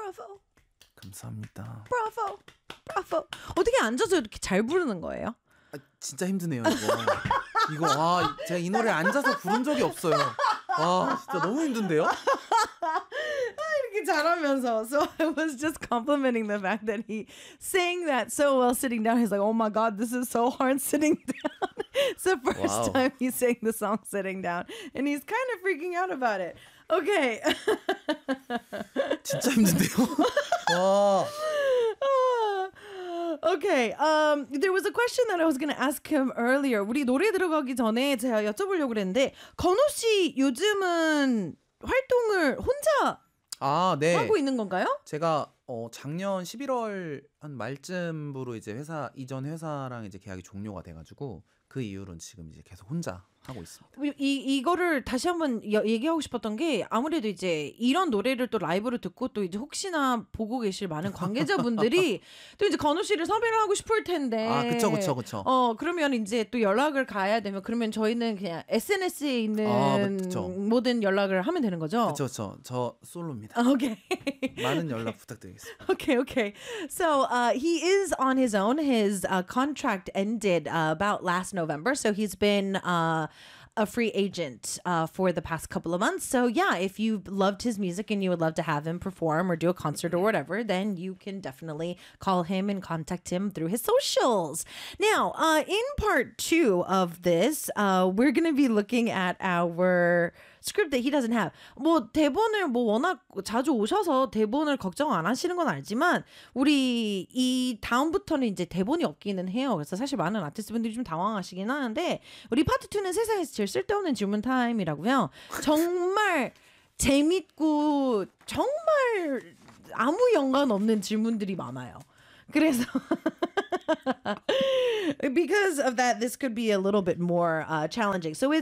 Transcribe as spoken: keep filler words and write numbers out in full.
Bravo. 감사합니다. Bravo. Bravo. 어떻게 앉아서 이렇게 잘 부르는 거예요? 아, 진짜 힘드네요, 이거. 이거, 아, 제가 이 노래 앉아서 부른 적이 없어요. 아, 진짜 너무 힘든데요? 이렇게 잘하면서. So I was just complimenting the fact that he sang that so well sitting down. He's like, oh my God, this is so hard sitting down. It's the first wow. time he sang the song sitting down. And he's kind of freaking out about it. Okay. 진짜 힘든데요? 와. Okay, um, there was a question that I was going to ask him earlier. 우리 노래 들어가기 전에 제가 여쭤보려고 그랬는데 건우 씨 요즘은 활동을 혼자 아, 네. 하고 있는 건가요? 제가 어, 작년 십일월 한 말쯤으로 이제 회사 이전 회사랑 이제 계약이 종료가 돼가지고 그 이후로는 지금 이제 계속 혼자 하고 있습니다. 이 이거를 다시 한번 여, 얘기하고 싶었던 게 아무래도 이제 이런 노래를 또 라이브로 듣고 또 이제 혹시나 보고 계실 많은 관계자분들이 또 이제 건우 씨를 섭외를 하고 싶을 텐데. 아, 그쵸, 그쵸, 그쵸. 어, 그러면 이제 또 연락을 가야 되면 그러면 저희는 그냥 에스엔에스에 있는 아, 모든 연락을 하면 되는 거죠? 그쵸, 그쵸. 저 솔로입니다. Okay. 많은 연락 부탁드리겠습니다. Okay, okay. So uh, he is on his own. His uh, contract ended uh, about last November. So he's been uh, a free agent uh, for the past couple of months. So yeah, if you loved his music and you would love to have him perform or do a concert or whatever, then you can definitely call him and contact him through his socials. Now, uh, in part two of this, uh, we're going to be looking at our script that he doesn't have. 뭐 대본을 뭐 워낙 자주 오셔서 대본을 걱정 안 하시는 건 알지만 우리 이 다음부터는 이제 대본이 없기는 해요. 그래서 사실 많은 아티스트분들이 좀 당황하시긴 하는데 우리 파트 투는 세상에서 제일 쓸데없는 질문 타임이라고요. 정말 재밌고 정말 아무 연관 없는 질문들이 많아요. 그래서 because of that, this could be a little bit more uh, challenging. So